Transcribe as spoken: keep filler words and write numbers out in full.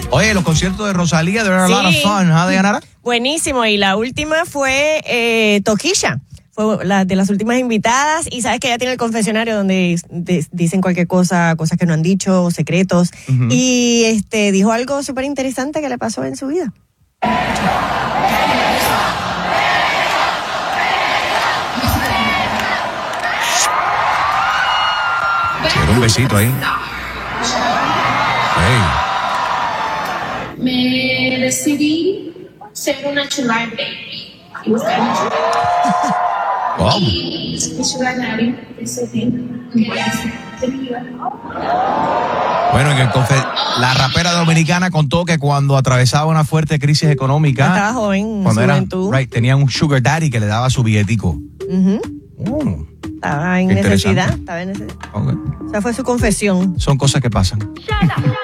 Oye, los conciertos de Rosalía, they were Sí. a lot of fun, ¿ah, Dayanara? Buenísimo. Y la última fue eh, Toquilla. Fue la de las últimas invitadas. Y sabes que ella tiene el confesionario donde de, dicen cualquier cosa, cosas que no han dicho, secretos. Uh-huh. Y este dijo algo súper interesante que le pasó en su vida. Quiero un besito ahí. Hey. Me decidí ser una sugar baby. Y buscar una sugar Wow. Y sugar daddy ese tiempo quería ser viva. Bueno, en el confe- la rapera dominicana contó que cuando atravesaba una fuerte crisis económica, estaba joven, cuando su era, juventud. right, tenía un sugar daddy que le daba su billetico. Uh-huh. Oh, estaba en necesidad, estaba en necesidad. Okay. O sea, fue su confesión. Son cosas que pasan.